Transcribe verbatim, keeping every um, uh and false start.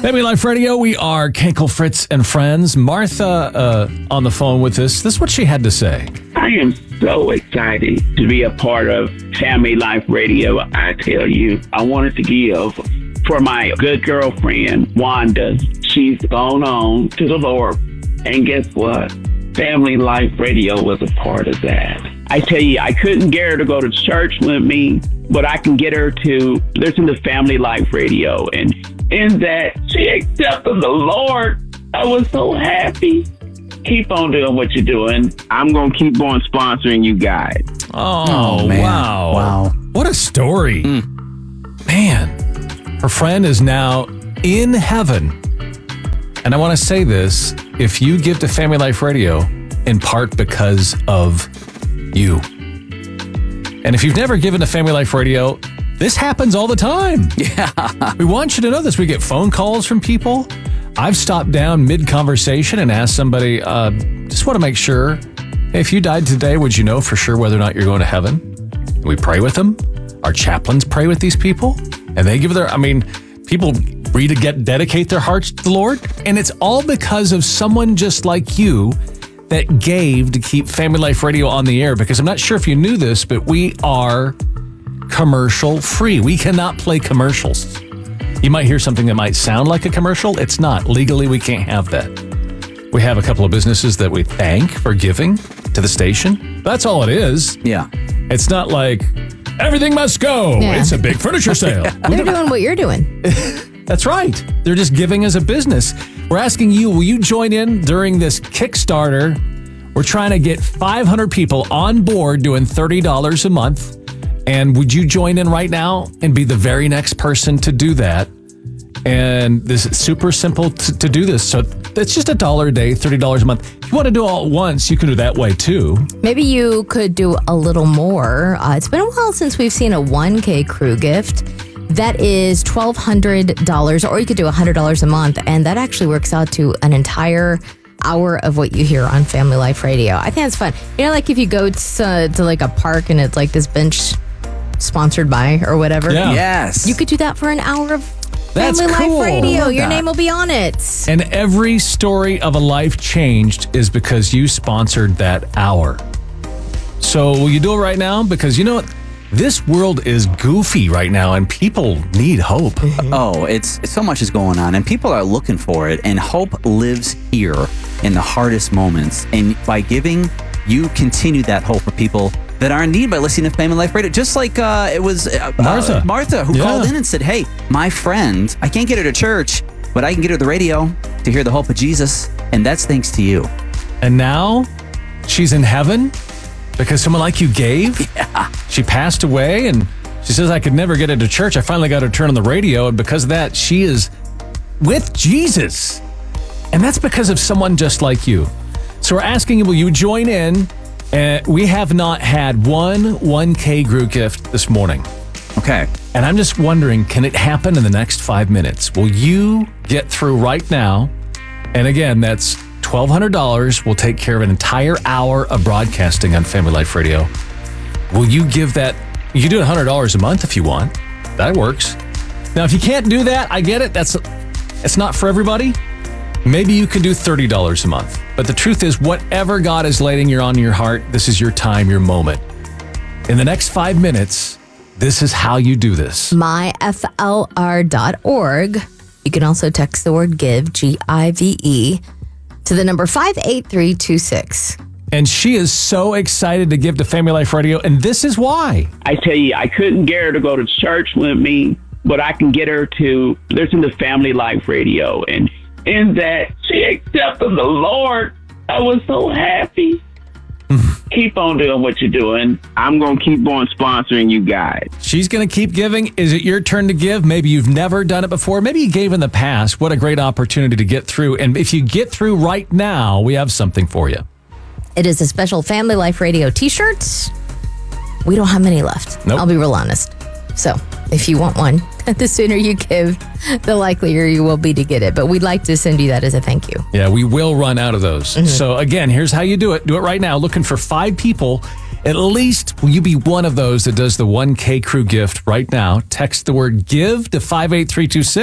Family Life Radio, we are Kenkel, Fritz, and friends. Martha uh, on the phone with us. This is what she had to say. I am so excited to be a part of Family Life Radio. I tell you, I wanted to give for my good girlfriend, Wanda. She's gone on to the Lord. And guess what? Family Life Radio was a part of that. I tell you, I couldn't get her to go to church with me, but I can get her to listen to Family Life Radio. And in that, she accepted the Lord. I was so happy. Keep on doing what you're doing. I'm going to keep on sponsoring you guys. Oh, Oh, man. wow. Wow. What a story. Mm. Man, her friend is now in heaven. And I want to say this, if you give to Family Life Radio, in part because of you. And if you've never given to Family Life Radio, this happens all the time. Yeah. We want you to know this. We get phone calls from people. I've stopped down mid-conversation and asked somebody, uh, just want to make sure, hey, if you died today, would you know for sure whether or not you're going to heaven? We pray with them. Our chaplains pray with these people. And they give their, I mean, people read to get dedicate their hearts to the Lord. And it's all because of someone just like you that gave to keep Family Life Radio on the air. Because I'm not sure if you knew this, but we are commercial free. We cannot play commercials. You might hear something that might sound like a commercial. It's not. Legally, we can't have that. We have a couple of businesses that we thank for giving to the station. That's all it is. Yeah. It's not like everything must go. Yeah. It's a big furniture sale. They're doing what you're doing. That's right. They're just giving as a business. We're asking you, will you join in during this Kickstarter? We're trying to get five hundred people on board doing thirty dollars a month. And would you join in right now and be the very next person to do that? And this is super simple to, to do this. So it's just a dollar a day, thirty dollars a month. If you want to do it all at once, you can do it that way too. Maybe you could do a little more. Uh, it's been a while since we've seen a one K crew gift. That is twelve hundred dollars, or you could do one hundred dollars a month. And that actually works out to an entire hour of what you hear on Family Life Radio. I think it's fun. You know, like if you go to, to like a park and it's like this bench sponsored by or whatever. Yeah. Yes. You could do that for an hour of That's Family cool. Life Radio. Your that. name will be on it. And every story of a life changed is because you sponsored that hour. So will you do it right now? Because you know what? This world is goofy right now and people need hope. Oh, it's so much is going on and people are looking for it, and hope lives here in the hardest moments. And by giving, you continue that hope for people that are in need by listening to Family Life Radio. Just like uh, it was uh, Martha. uh, Martha who Yeah. called in and said, hey, my friend, I can't get her to church, but I can get her the radio to hear the hope of Jesus. And that's thanks to you. And now she's in heaven because someone like you gave. Yeah. She passed away and she says, I could never get into church. I finally got her to turn on the radio. And because of that, she is with Jesus. And that's because of someone just like you. So we're asking you, will you join in? Uh, we have not had one one K group gift this morning. Okay. And I'm just wondering, can it happen in the next five minutes? Will you get through right now? And again, that's twelve hundred dollars. Will take care of an entire hour of broadcasting on Family Life Radio. Will you give that? You can do one hundred dollars a month if you want. That works. Now, if you can't do that, I get it. That's it's not for everybody. Maybe you can do thirty dollars a month. But the truth is, whatever God is laying your on your heart, this is your time, your moment. In the next five minutes, this is how you do this. my f l r dot org. You can also text the word give, G I V E, to the number five eight three two six. And she is so excited to give to Family Life Radio, and this is why. I tell you, I couldn't get her to go to church with me, but I can get her to listen to Family Life Radio. And in that, she accepted the Lord. I was so happy. Keep on doing what you're doing. I'm going to keep on sponsoring you guys. She's going to keep giving. Is it your turn to give? Maybe you've never done it before. Maybe you gave in the past. What a great opportunity to get through. And if you get through right now, we have something for you. It is a special Family Life Radio t-shirt. We don't have many left. Nope. I'll be real honest. So if you want one, the sooner you give, the likelier you will be to get it. But we'd like to send you that as a thank you. Yeah, we will run out of those. Mm-hmm. So again, here's how you do it. Do it right now. Looking for five people. At least will you be one of those that does the one K crew gift right now? Text the word give to five eight three two six.